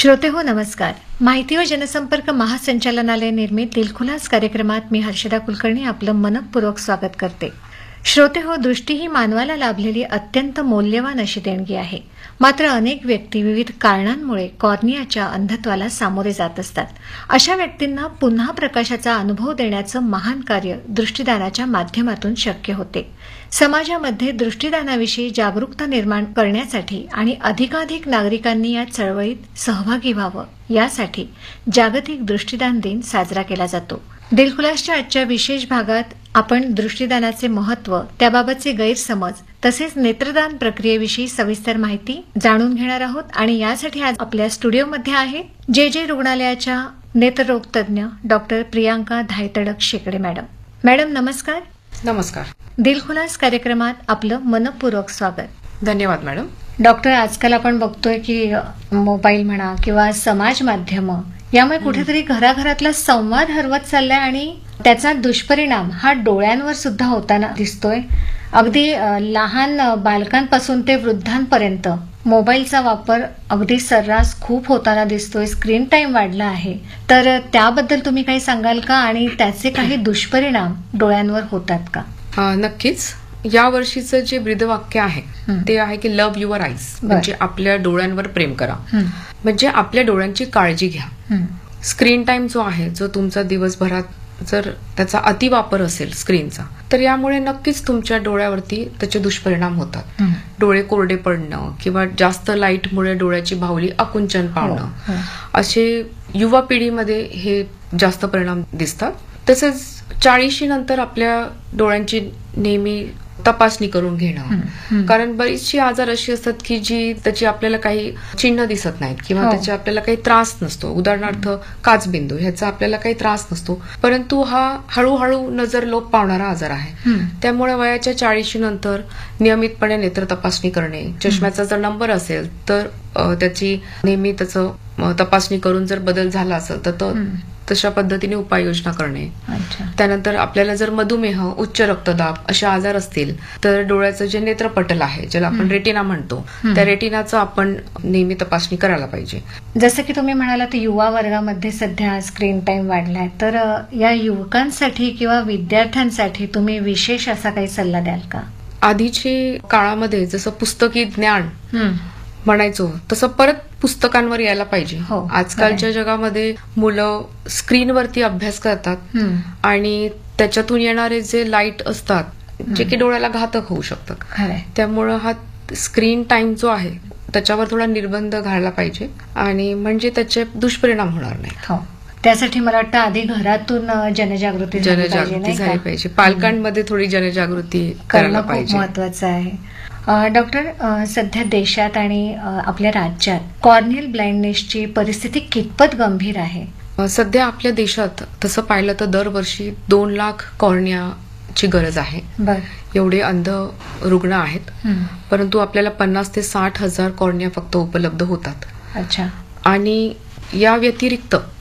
श्रोते हो नमस्कार. माहिती व जनसंपर्क महासंचालनालय निर्मित दिलखुलास कार्यक्रमात मी हर्षदा कुलकर्णी आपलं मनपूर्वक स्वागत करते. श्रोते हो, दृष्टी ही मानवाला लाभलेली अत्यंत मौल्यवान अशी देणगी आहे. मात्र अनेक व्यक्ती विविध कारणांमुळे कॉर्नियाच्या अंधत्वाला सामोरे जात असतात. अशा व्यक्तींना पुन्हा प्रकाशाचा अनुभव देण्याचं महान कार्य दृष्टिदानाच्या माध्यमातून शक्य होते. समाजामध्ये दृष्टिदानाविषयी जागरूकता निर्माण करण्यासाठी आणि अधिकाधिक नागरिकांनी या चळवळीत सहभागी व्हावं यासाठी जागतिक दृष्टिदान दिन साजरा केला जातो. दिलखुलासच्या आजच्या विशेष भागात आपण दृष्टिदानाचे महत्त्व, त्याबाबतचे गैरसमज तसेच नेत्रदान प्रक्रियेविषयी सविस्तर माहिती जाणून घेणार आहोत. आणि यासाठी आज आपल्या स्टुडिओमध्ये आहे जे रुग्णालयाच्या नेत्ररोग तज्ञ डॉक्टर प्रियांका धायतडक शेकडे मॅडम. मॅडम नमस्कार. नमस्कार. दिलखुलास कार्यक्रमात आपलं मनपूर्वक स्वागत. धन्यवाद मॅडम. डॉक्टर, आजकाल आपण बघतोय की मोबाईल म्हणा किंवा समाज माध्यम यामुळे कुठेतरी घराघरातला संवाद हरवत चाललाय आणि त्याचा दुष्परिणाम हा डोळ्यांवर सुद्धा होताना दिसतोय. अगदी लहान बालकांपासून ते वृद्धांपर्यंत मोबाईलचा वापर अगदी सर्रास खूप होताना दिसतोय. स्क्रीन टाइम वाढला आहे. तर त्याबद्दल तुम्ही काही सांगाल का आणि त्याचे काही दुष्परिणाम डोळ्यांवर होतात का? नक्कीच. या वर्षीचं जे ब्रीदवाक्य आहे ते आहे की लव्ह युअर आईज, म्हणजे आपल्या डोळ्यांवर प्रेम करा, म्हणजे आपल्या डोळ्यांची काळजी घ्या. स्क्रीन टाइम जो आहे, जो तुमचा दिवसभरात जर त्याचा अतिवापर असेल स्क्रीनचा, तर यामुळे नक्कीच तुमच्या डोळ्यावरती त्याचे दुष्परिणाम होतात. डोळे कोरडे पडणं किंवा जास्त लाईटमुळे डोळ्याची बाहुली आकुंचन पावणं, असे युवा पिढीमध्ये हे जास्त परिणाम दिसतात. तसेच 40 नंतर आपल्या डोळ्यांची नेहमी तपासणी करून घेणं, कारण बरीचशी आजार अशी असतात की जी त्याची आपल्याला काही चिन्ह दिसत नाहीत किंवा त्याचे आपल्याला काही त्रास नसतो. उदाहरणार्थ काचबिंदू, ह्याचा आपल्याला काही त्रास नसतो, परंतु हा हळूहळू नजर लोप पावणारा आजार आहे. त्यामुळे वयाच्या 40 नंतर नियमितपणे नेत्र तपासणी करणे, चष्म्याचा जर नंबर असेल तर त्याची नेहमी त्याचं तपासणी करून जर बदल झाला असेल तर तो तशा पद्धतीने उपाययोजना करणे. त्यानंतर आपल्याला जर मधुमेह, उच्च रक्तदाब असे आजार असतील तर डोळ्याचं जे नेत्रपटल आहे, ज्याला आपण रेटिना म्हणतो, त्या रेटिनाचं आपण नेहमी तपासणी करायला पाहिजे. जसं की तुम्ही म्हणालात युवा वर्गामध्ये सध्या स्क्रीन टाइम वाढलाय, तर या युवकांसाठी किंवा विद्यार्थ्यांसाठी तुम्ही विशेष असा काही सल्ला द्याल का? आधीचे काळामध्ये जसं पुस्तकी ज्ञान म्हणायचो तसं परत पुस्तकांवर यायला पाहिजे. आजकालच्या जगामध्ये मुलं स्क्रीनवरती अभ्यास करतात आणि त्याच्यातून येणारे जे लाईट असतात जे की डोळ्याला घातक होऊ शकतात. त्यामुळं हा स्क्रीन टाइम जो आहे त्याच्यावर थोडा निर्बंध घालायला पाहिजे आणि म्हणजे त्याचे दुष्परिणाम होणार नाही. त्यासाठी मला वाटतं आधी घरातून जनजागृती झाली पाहिजे. पालकांमध्ये थोडी जनजागृती करायला पाहिजे, महत्वाचं आहे. डॉक्टर, सध्या देशात आणि आपल्या राज्यात कॉर्नियल ब्लाइंडनेसची परिस्थिती कितपत गंभीर आहे? सध्या आपल्या देशात तसं पाहिलं तर दरवर्षी 2 लाख कॉर्नियाची गरज आहे. एवढे अंध रुग्ण आहेत, परंतु आपल्याला 50 ते 60 हजार कॉर्निया फक्त उपलब्ध होतात. अच्छा. आणि या व्यतिरिक्त